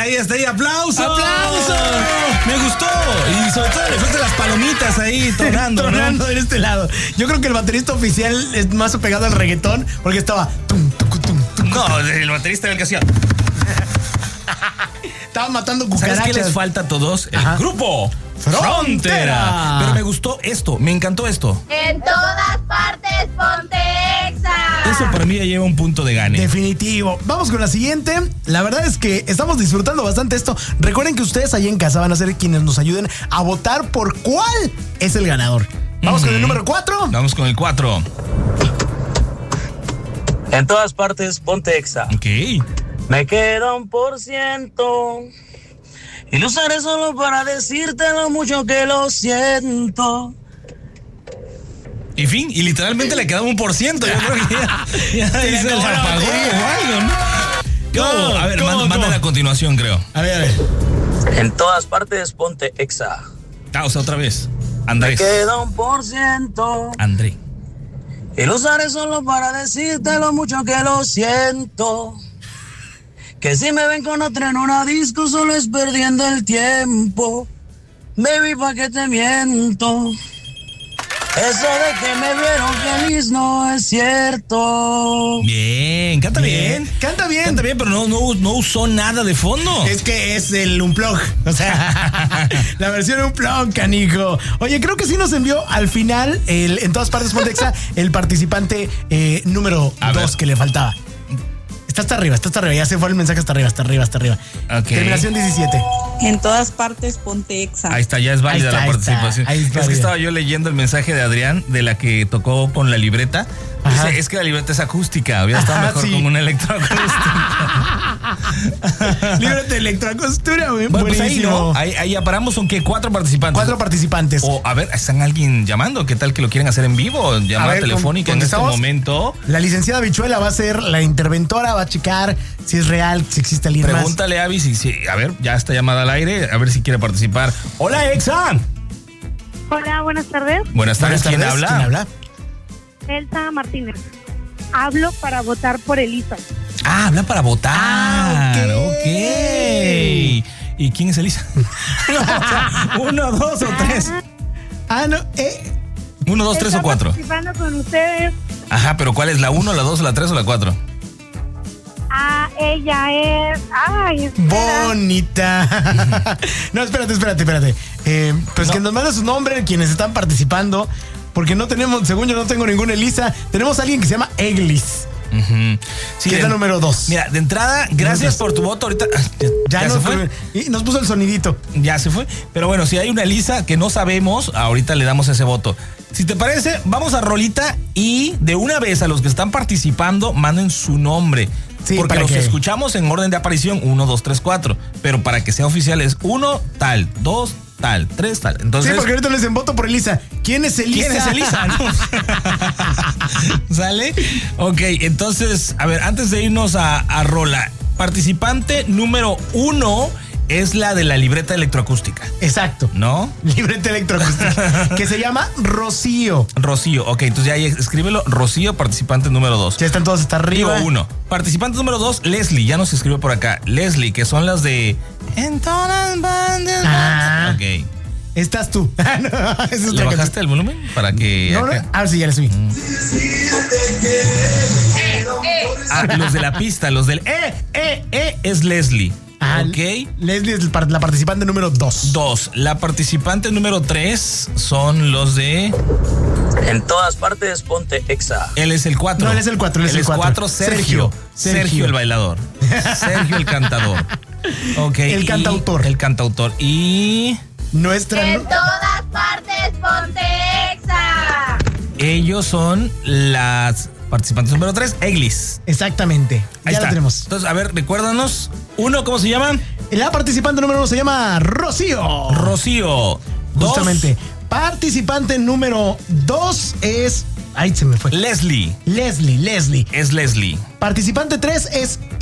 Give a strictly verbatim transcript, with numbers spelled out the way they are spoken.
ahí está ahí. ¡Aplausos! ¡Aplausos! Me gustó. Y sobre todo el efecto de las palomitas ahí tronando, tronando, ¿no? En este lado. Yo creo que el baterista oficial es más apegado al reggaetón porque estaba... Tum, tucu, tum, tucu, no, el baterista era el que hacía... Estaba matando cucarachas. ¿Sabes qué les falta a todos? El Ajá. grupo Frontera. Frontera. Pero me gustó esto, me encantó esto. En todas partes ponte Exa. Eso para mí ya lleva un punto de gane. Definitivo. Vamos con la siguiente. La verdad es que estamos disfrutando bastante esto. Recuerden que ustedes ahí en casa van a ser quienes nos ayuden a votar por cuál es el ganador. Vamos uh-huh. con el número cuatro. Vamos con el cuatro. En todas partes ponte Exa. Ok. Me queda un por ciento y lo usaré solo para decirte lo mucho que lo siento. Y fin, y literalmente le quedaba un por ciento. Yo creo que ya, ya se, se les apagó o algo, ¿no? No, a ver, manda, manda a continuación, creo. A ver, a ver. En todas partes ponte Exa. Ah, o sea, otra vez. Andrés. Me queda un por ciento. André. Y lo usaré solo para decirte lo mucho que lo siento. Que si me ven con otra en una disco solo es perdiendo el tiempo. Baby, ¿pa' qué te miento? Eso de que me vieron feliz no es cierto. Bien, canta bien. bien. Canta bien. Canta bien, pero no, no, no usó nada de fondo. Es que es el Unplug. O sea, la versión Unplug, canijo. Oye, creo que sí nos envió al final, el, en todas partes ponte Exa, el participante eh, número dos que le faltaba. Está hasta arriba, está hasta arriba. Ya se fue el mensaje hasta arriba, hasta arriba, hasta arriba. Okay. Terminación diecisiete. En todas partes ponte Exa. Ahí está, ya es válida está, la participación. Ahí está, ahí es que estaba yo leyendo el mensaje de Adrián, de la que tocó con la libreta. Dice, es que la libreta es acústica. Hubiera estado mejor sí. con una electroacústica. Libreta de electroacústica, güey. Bueno, pues ahí, ¿no? Ahí, ahí ya paramos. ¿Son qué? ¿Cuatro participantes? Cuatro participantes. O, a ver, ¿están alguien llamando? ¿Qué tal que lo quieren hacer en vivo? Llamada ver, telefónica en este momento. La licenciada Bichuela va a ser la interventora, va a checar si es real, si existe alguien más. Pregúntale a Abby si, si, a ver, ya está llamada al aire, a ver si quiere participar. ¡Hola, Exa! Hola, buenas tardes. Buenas tardes, ¿quién tardes. habla? ¿Quién habla? Elsa Martínez. Hablo para votar por Elisa. Ah, habla para votar. Ah, ok. okay. ¿Y quién es Elisa? Uno, dos o tres. Ah, no. Eh. Uno, dos, tres o cuatro. Participando con ustedes. Ajá, pero ¿cuál es? ¿La uno, la dos, la tres o la cuatro? Ah, ella es... Ay, espera. Bonita. No, espérate, espérate, espérate. Eh, pues no. Que nos manda su nombre quienes están participando. Porque no tenemos, según yo no tengo ninguna Elisa. Tenemos a alguien que se llama Eglis. Uh-huh. Sí, que es la número dos. Mira, de entrada, gracias por tu voto. Ahorita ya, ya, ya nos, se fue. Y nos puso el sonidito. Ya se fue. Pero bueno, si hay una Elisa que no sabemos, ahorita le damos ese voto. Si te parece, vamos a rolita y de una vez a los que están participando, manden su nombre. Sí, porque los que escuchamos en orden de aparición, uno, dos, tres, cuatro. Pero para que sea oficial es uno tal, dos tal, tres tal. Entonces, sí, porque ahorita les dicen voto por Elisa. ¿Quién es Elisa? ¿Quién es Elisa? ¿Sale? Ok, entonces, a ver, antes de irnos a, a rola, participante número uno es la de la libreta electroacústica. Exacto. ¿No? Libreta electroacústica. Que se llama Rocío. Rocío, ok, entonces ya escríbelo. Rocío, participante número dos. Ya están todos hasta arriba. Digo uno. Participante número dos, Leslie, ya nos escribió por acá. Leslie, que son las de... En todas bandas. Ah. Ok. Estás tú. No, esa es ¿Le bajaste canción. El volumen? Para que... No, no. Ah, sí, ya le subí. Mm. Ah, los de la pista, los del... Eh, eh, eh, es Leslie. Ah, ok. Leslie es la participante número dos. Dos. La participante número tres son los de... En todas partes ponte Exa. Él es el cuatro. No, él es el cuatro. Él es el el cuatro, Sergio. Sergio. Sergio. Sergio el bailador. Sergio el cantador. Ok. El cantautor. El cantautor. Y... Nuestra... En todas partes ponte Exa. Ellos son las... participantes número tres, Eglis. Exactamente. Ahí ya está. Lo tenemos. Entonces, a ver, recuérdanos. Uno, ¿cómo se llama? La participante número uno se llama Rocío. Rocío. Justamente. Dos. Participante número dos es... Ay, se me fue. Leslie. Leslie, Leslie. Es Leslie. Participante tres es